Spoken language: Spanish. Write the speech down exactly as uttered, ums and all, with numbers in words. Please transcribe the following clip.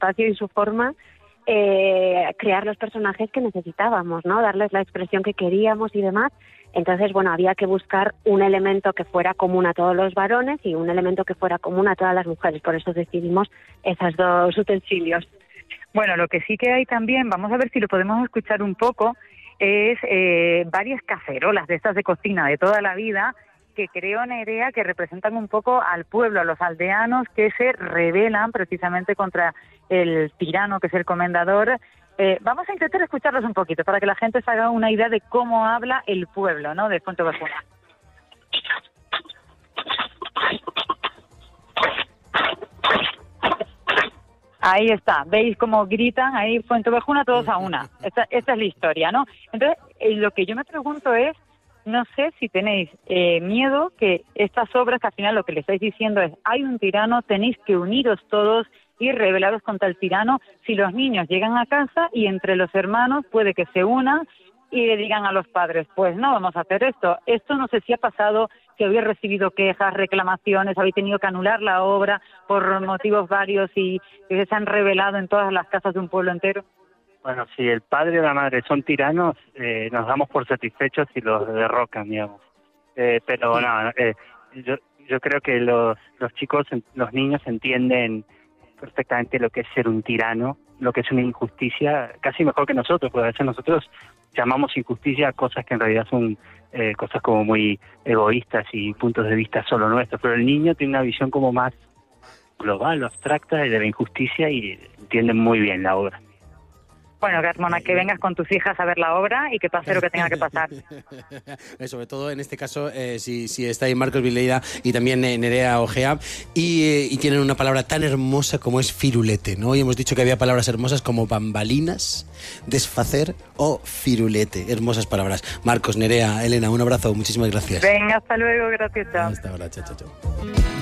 espacio y su forma, eh, crear los personajes que necesitábamos, ¿no? Darles la expresión que queríamos y demás. Entonces, bueno, había que buscar un elemento que fuera común a todos los varones y un elemento que fuera común a todas las mujeres. Por eso decidimos esos dos utensilios. Bueno, lo que sí que hay también, vamos a ver si lo podemos escuchar un poco, es eh, varias cacerolas de estas de cocina de toda la vida, que creo, Nerea, que representan un poco al pueblo, a los aldeanos que se rebelan precisamente contra el tirano, que es el comendador. Eh, vamos a intentar escucharlos un poquito para que la gente se haga una idea de cómo habla el pueblo, ¿no?, de Fuenteovejuna. Ahí está, veis cómo gritan ahí Fuenteovejuna todos a una. Esta, esta es la historia, ¿no? Entonces, eh, lo que yo me pregunto es, no sé si tenéis eh, miedo que estas obras, que al final lo que le estáis diciendo es, hay un tirano, tenéis que uniros todos y rebelaros contra el tirano. Si los niños llegan a casa y entre los hermanos puede que se unan y le digan a los padres, pues no, vamos a hacer esto. Esto no sé si ha pasado, que habéis recibido quejas, reclamaciones, habéis tenido que anular la obra por motivos varios y que se han revelado en todas las casas de un pueblo entero. Bueno, si el padre y la madre son tiranos, eh, nos damos por satisfechos si los derrocan, digamos. Eh, pero no, eh, yo, yo creo que los, los chicos, los niños entienden perfectamente lo que es ser un tirano, lo que es una injusticia, casi mejor que nosotros, porque a veces nosotros llamamos injusticia a cosas que en realidad son eh, cosas como muy egoístas y puntos de vista solo nuestros, pero el niño tiene una visión como más global, abstracta de la injusticia y entiende muy bien la obra. Bueno, Carmona, que vengas con tus hijas a ver la obra y que pase lo que tenga que pasar. Sobre todo en este caso, eh, si, si está ahí Marcos Vileira y también eh, Nerea Ojea, y, eh, y tienen una palabra tan hermosa como es firulete, ¿no? Hoy hemos dicho que había palabras hermosas como bambalinas, desfacer o firulete. Hermosas palabras. Marcos, Nerea, Elena, un abrazo, muchísimas gracias. Venga, hasta luego, gracias, chao. Hasta ahora, chao, chao, chao.